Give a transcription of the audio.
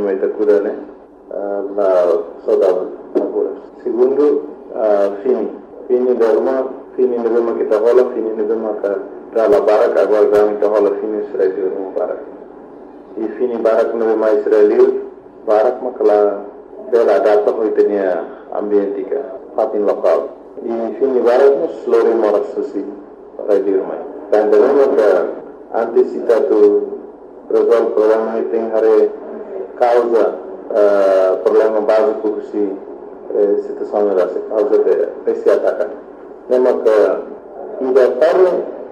problema itakuda, né? Na saudável agora. Segundo, fini da uma, fini de uma que tá rola, fini de uma que tá lá barak, agora já tá rola fini Israel no barak. E fini barak no mais Israel, barak makala bela data foi tinha ambiente que fatin lokal. E fini barak no slowly moras assim para ir mais. Dan dalam que antecipado resolve problema que tem hare causa problema básico que situação da causa de esse ataque. Lembra que ainda